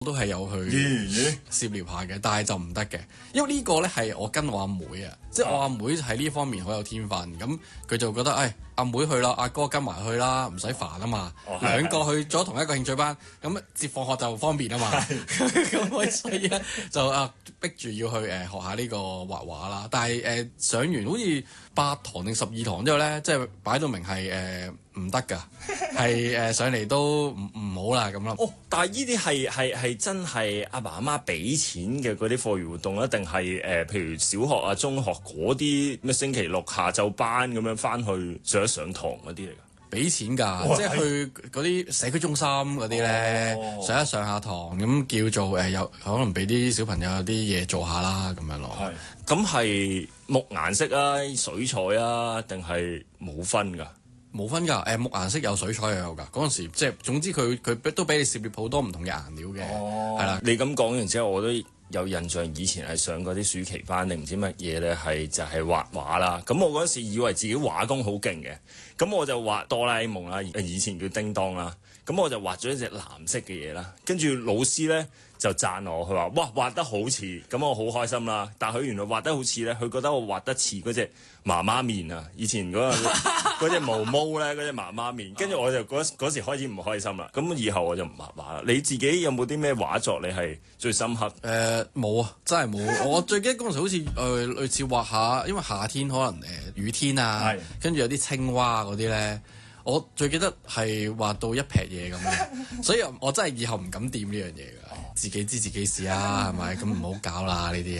都係有去涉獵下嘅，但係就唔得嘅，因為呢個咧係我跟我阿妹啊，即係我阿妹喺呢方面好有天分，咁佢就覺得阿妹去啦，阿哥跟埋去啦，唔使煩啊嘛，兩個去咗同一個興趣班，咁接放學就方便啊嘛，咁所以咧就逼住要去學下呢個畫畫啦，但係上完好似8堂定12堂之後咧，即係擺到明係唔得㗎，係上嚟都唔好啦咁咯。 哦，但係呢啲係真係阿爸阿媽俾錢嘅嗰啲課餘活動啊，定係譬如小學啊、中學嗰啲咩星期六下晝班咁樣翻去上堂嗰啲嚟㗎？ 俾錢㗎，即係去嗰啲社區中心嗰啲咧，上下堂咁叫做有可能俾啲小朋友有啲嘢做下啦咁樣咯。 係，咁係木顏色啊、水彩啊，定係冇分㗎？ 冇分㗎，木顏色有，水彩又有㗎。嗰陣時即係總之佢都俾你涉獵好多唔同嘅顏料嘅，係啦。 你咁講完之後，我都有印象，以前係上嗰啲暑期班定唔知乜嘢咧，就係畫畫啦。咁我嗰時以為自己畫工好勁嘅，咁我就畫哆啦 A 夢啦，以前叫叮當啦。咁我就畫咗一隻藍色嘅嘢啦，跟住老師咧就讚我，佢話：哇，畫得好似，咁我好開心啦。但係佢原來畫得好似咧，佢覺得我畫得似嗰隻媽媽面啊，以前嗰隻毛毛咧，嗰隻媽媽面。跟住我就嗰時開始唔開心啦。咁以後我就唔畫畫啦。你自己有冇啲咩畫作你係最深刻？ 冇啊，真係冇。我最記得嗰陣時好似類似畫下，因為夏天可能雨天啊，跟住有啲青蛙嗰啲咧。我最記得係畫到一撇嘢咁嘅，所以我真係以後唔敢掂呢樣嘢㗎。自己知自己事啊，係咪？咁唔好搞啦呢啲嘢。